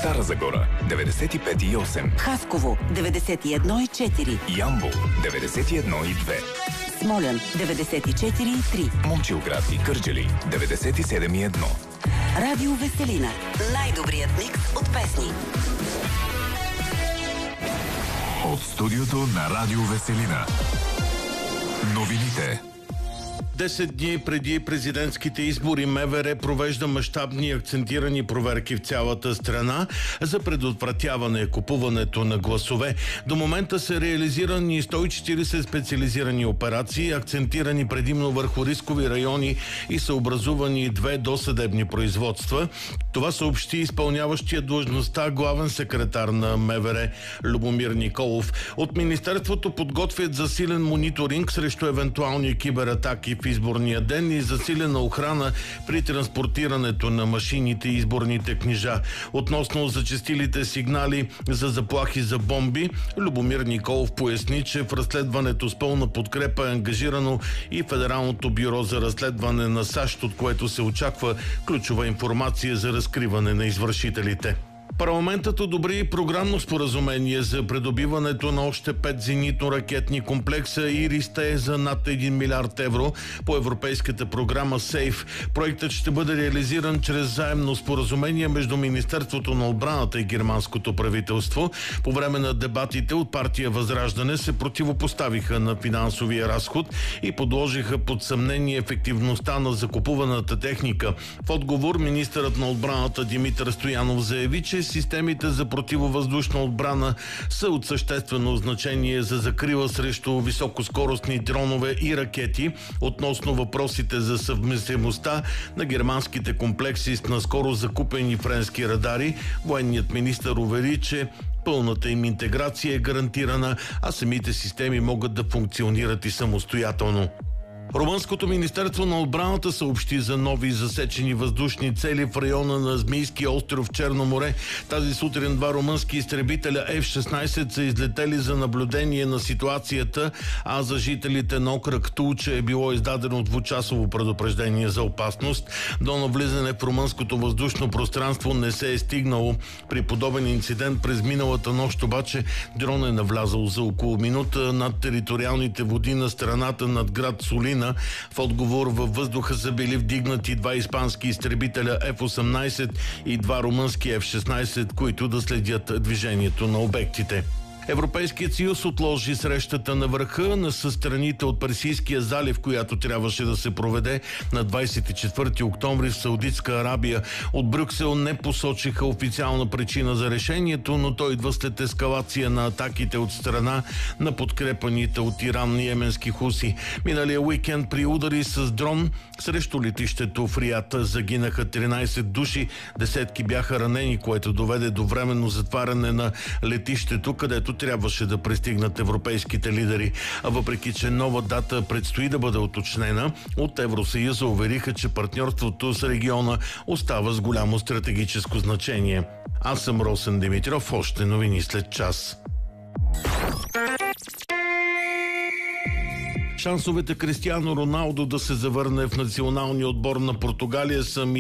Стара Загора 95,8, Хасково 91,4, Ямбол 91,2, Смолян 94,3, Момчилград и Кърджали 97,1. Радио Веселина. Най-добрият микс от песни. От студиото на Радио Веселина. Новините. 10 дни преди президентските избори МВР провежда мащабни акцентирани проверки в цялата страна за предотвратяване купуването на гласове. До момента са реализирани 140 специализирани операции, акцентирани предимно върху рискови райони и са образувани 2 досъдебни производства. Това съобщи изпълняващия длъжността главен секретар на МВР Любомир Николов. От Министерството подготвят засилен мониторинг срещу евентуални кибератаки в изборния ден и засилена охрана при транспортирането на машините и изборните книжа. Относно зачестилите сигнали за заплахи за бомби, Любомир Николов поясни, че в разследването с пълна подкрепа е ангажирано и Федералното бюро за разследване на САЩ, от което се очаква ключова информация за разкриване на извършителите. Парламентът одобри програмно споразумение за придобиването на още 5 зенитно-ракетни комплекса Iris-T за над 1 милиард евро по европейската програма СЕЙФ. Проектът ще бъде реализиран чрез заемно споразумение между Министерството на отбраната и германското правителство. По време на дебатите от партия Възраждане се противопоставиха на финансовия разход и подложиха под съмнение ефективността на закупуваната техника. В отговор министърът на отбраната Димитър Стоянов заяви, че системите за противовъздушна отбрана са от съществено значение за закрила срещу високоскоростни дронове и ракети. Относно въпросите за съвместимостта на германските комплекси с наскоро закупени френски радари, военният министър увери, че пълната им интеграция е гарантирана, а самите системи могат да функционират и самостоятелно. Румънското министерство на отбраната съобщи за нови засечени въздушни цели в района на Змийски остров в Черно море. Тази сутрин 2 румънски изтребителя F-16 са излетели за наблюдение на ситуацията, а за жителите на окръг Тулча е било издадено 2-часово предупреждение за опасност. До навлизане в румънското въздушно пространство не се е стигнало. При подобен инцидент през миналата нощ обаче дрон е навлязал за около минута над териториалните води на страната над град Солина. В отговор във въздуха са били вдигнати 2 испански изтребителя F-18 и 2 румънски F-16, които да следят движението на обектите. Европейският съюз отложи срещата на върха с страните от Персийския залив, която трябваше да се проведе на 24 октомври в Саудитска Арабия. От Брюксел не посочиха официална причина за решението, но той идва след ескалация на атаките от страна на подкрепаните от Иран йеменски хуси. Миналия уикенд при удари с дрон срещу летището в Риад загинаха 13 души, десетки бяха ранени, което доведе до временно затваряне на летището, където трябваше да пристигнат европейските лидери. А въпреки че нова дата предстои да бъде уточнена, от Евросъюза увериха, че партньорството с региона остава с голямо стратегическо значение. Аз съм Росен Димитров, още новини след час. Шансовете Кристиано Роналдо да се завърне в националния отбор на Португалия са